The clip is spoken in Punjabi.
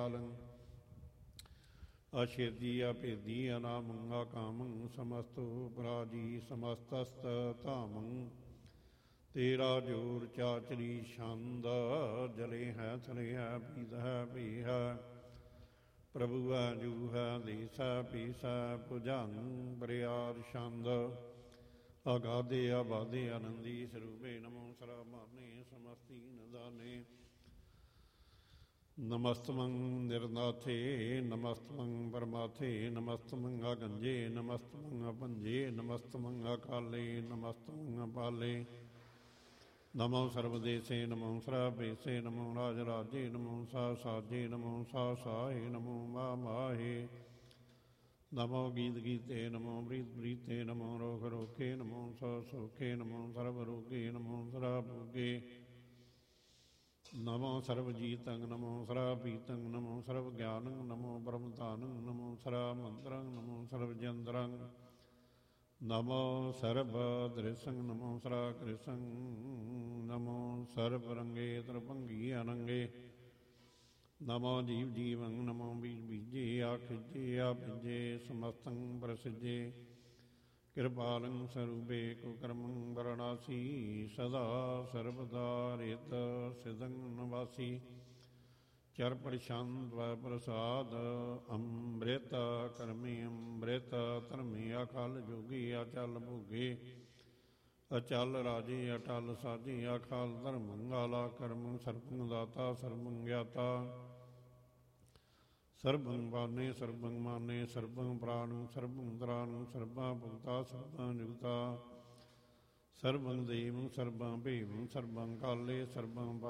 ਅਛੇਦੀ ਅਭੇਦੀ ਅਨਾਮੰ ਆਕਾਮੰ ਸਮਸਤੋ ਪਰਾਜੀ ਸਮਸਤਸਤ ਧਾਮੰ ਤੇਰਾ ਜੋਰ ਚਾਚਰੀ ਛੰਦ ਜਲੇ ਹੈ ਥਲੇ ਹੈ ਪੀਤ ਹੈ ਭੀ ਹੈ ਪ੍ਰਭੂ ਹੈ ਜੂ ਹੈ ਦੇਸ ਹੈ ਪੀਸ ਹੈ ਭੁਜੰਗ ਬਰਿਆਰ ਛੰਦ ਅਗਾਧੇ ਆਬਾਦੇ ਆਨੰਦੀ ਸਰੂਪੇ ਨਮੋ ਸਰਾਮਾਨੇ ਸਮਸਤੀ ਨਦਾਨੇ ਨਮਸਤਮੰ ਨਿਰਨਾਥੇ ਨਮਸਤਮੰ ਪਰਮਾਥੇ ਨਮਸਤਮੰ ਆਗੰਜੇ ਨਮਸਤਮੰ ਅਪੰਜੇ ਨਮਸਤਮੰ ਅਕਾਲੇ ਨਮਸਤਮੰ ਅਪਾਲੇ ਨਮੋ ਸਰਵਦੇਸੇ ਨਮੋ ਸਰਾਭੇਸੇ ਨਮੋ ਰਾਜ ਰਾਜੇ ਨਮੋ ਸਾ ਸਾਜੇ ਨਮੋ ਸਾ ਸਾਹੇ ਨਮੋ ਮਾ ਮਾਹੇ ਨਮੋ ਗੀਤ ਗੀਤੇ ਨਮੋ ਪ੍ਰੀਤ ਪ੍ਰੀਤੇ ਨਮੋ ਰੋਖ ਰੋਖੇ ਨਮੋ ਸੋ ਸੋਖੇ ਨਮੋ ਸਰਬ ਰੋਗੇ ਨਮੋ ਸਰਾਭੋਗੇ ਨਮੋ ਸਰਵਜੀਤੰ ਨਮੋ ਸਰਾਪੀਤੰ ਨਮੋ ਸਰਵ ਗਿਆਨੰ ਨਮੋ ਬ੍ਰਹਮਧਾਨੰ ਨਮੋ ਸਰਾ ਮੰਤਰੰ ਨਮੋ ਸਰਵਜੰਦਰੰ ਨਮੋ ਸਰਬ ਦ੍ਰਿਸੰ ਨਮੋ ਸਰਾ ਕ੍ਰਿਸੰ ਨਮੋ ਸਰਬ ਰੰਗੇ ਤਰਭੰਗੀ ਅਨੰਗੇ ਨਮੋ ਜੀਵ ਜੀਵੰ ਨਮੋ ਬੀਜ ਬੀਜੇ ਆਖਿਜੇ ਆਪਿਜੇ ਸਮਸਤੰ ਪ੍ਰਸਿਜੇ ਕਿਰਪਾਲੰ ਸਰੂਪੇ ਕੁਕਰਮੰ ਵਰਣਾਸੀ ਸਦਾ ਸਰਬਦਾ ਰਿਤ ਸਿਦੰ ਨਿਵਾਸੀ ਚਰ ਪ੍ਰਸ਼ਾਂਤ ਵ ਪ੍ਰਸਾਦ ਅੰਮ੍ਰਿਤ ਕਰਮੀ ਅੰਮ੍ਰਿਤ ਧਰਮੀ ਅਕਾਲ ਜੋਗੀ ਅਚਲ ਭੋਗੇ ਅਚਲ ਰਾਜੇ ਅਟਲ ਸਾਜੇ ਅਕਾਲ ਧਰਮੰ ਆਲਾ ਕਰਮੰ ਸਰਬੰ ਦਾਤਾ ਸਰਬੰ ਗਿਆਤਾ ਸਰਬੰ ਬਾਨੇ ਸਰਬੰ ਮਾਨੇ ਸਰਬੰ ਪ੍ਰਾਣੰ ਸਰਬੰ ਤਰਾਣੰ ਸਰਬਾ ਭੁਗਤਾ ਸਰਬੰ ਜੁਗਤਾ ਸਰਬੰ ਦੇਵੰ ਸਰਬੰ ਭੀਵੰ ਸਰਬੰ ਕਾਲੇ ਸਰਬੰ